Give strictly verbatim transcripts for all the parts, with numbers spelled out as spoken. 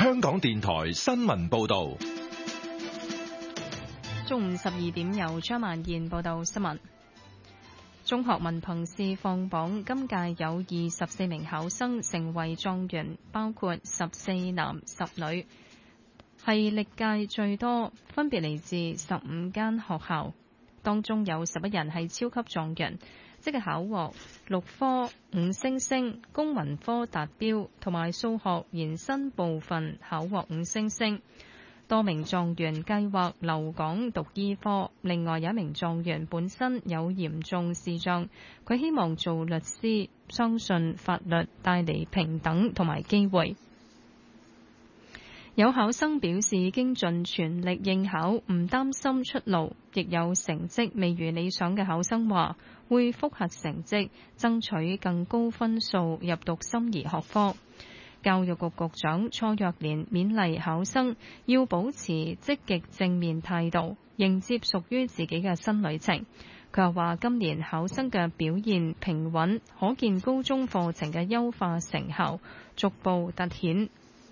香港電台新聞報道。 中午十二點由張曼燕報道新聞。中學文憑試放榜，今屆有二十四名考生成為狀元，包括十四男十女，係歷屆最多，分別嚟自十五間學校。當中有十一人係超級狀元，即係考獲六科五星星，公民科達標，同埋數學延伸部分考獲五星星。多名狀元計劃留港讀醫科，另外有一名狀元本身有嚴重視障，佢希望做律師，相信法律帶嚟平等同埋機會。有考生表示已經盡全力應考，唔擔心出路，亦有成績未如理想嘅考生話會複核成績，爭取更高分數入讀心儀學科。教育局局長蔡若蓮勉勵考生要保持積極正面態度，迎接屬於自己嘅新旅程。佢又話今年考生嘅表現平穩，可見高中課程嘅優化成效逐步凸顯。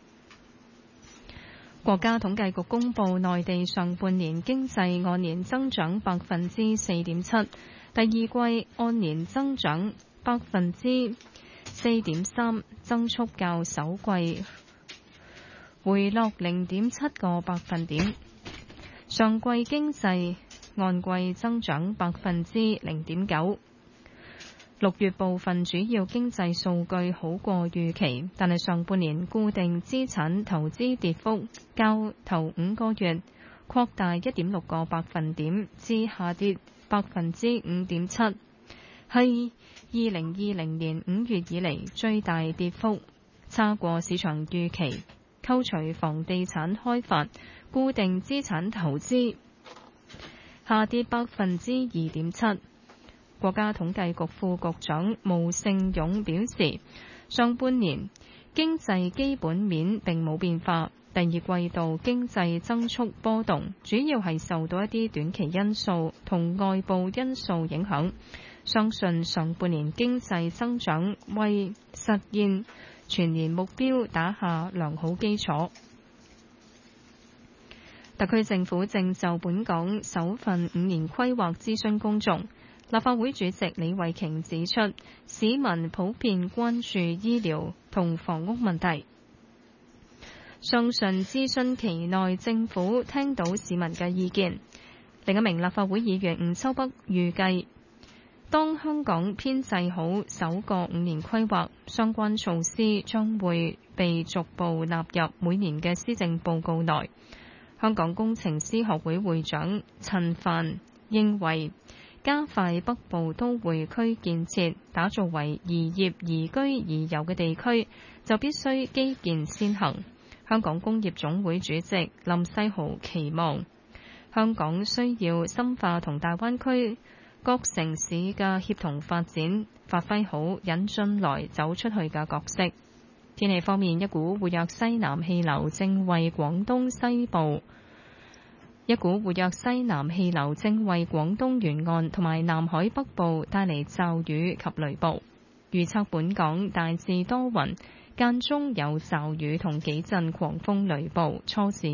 國家統計局公布內地上半年經濟按年增長百分之四點七，第二季按年增長百分之四點三，增速較首季回落零點七個百分點。上季經濟按季增長百分之零點九。六月部分主要經濟數據好過預期，但係上半年固定資產投資跌幅較頭五個月擴大一點六個百分點至下跌百分之五點七，係二零二零年五月以嚟最大跌幅，差過市場預期。扣除房地產開發，固定資產投資下跌百分之二點七。國家統計局副局長毛盛勇表示，上半年經濟基本面並冇變化，第二季度經濟增速波動，主要係受到一啲短期因素同外部因素影響。相信上半年經濟增長為實現全年目標打下良好基礎。特區政府正就本港首份五年規劃諮詢公眾。立法會主席李慧瓊指出，市民普遍關注醫療同房屋問題，相信諮詢期內政府聽到市民嘅意見。另一名立法會議員吳秋北預計，當香港編製好首個五年規劃，相關措施將會被逐步納入每年嘅施政報告內。香港工程師學會會長陳帆認為，加快北部都會區建設，打造為宜業宜居宜遊嘅地區，就必須基建先行。香港工業總會主席林世豪期望香港需要深化同大灣區各城市嘅協同發展，發揮好引進來走出去嘅角色。天氣方面，一股活躍西南氣流正為廣東西部一股活躍西南氣流正為廣東沿岸同埋南海北部帶嚟驟雨及雷暴。預測本港大致多雲，間中有驟雨同幾陣狂風雷暴，初時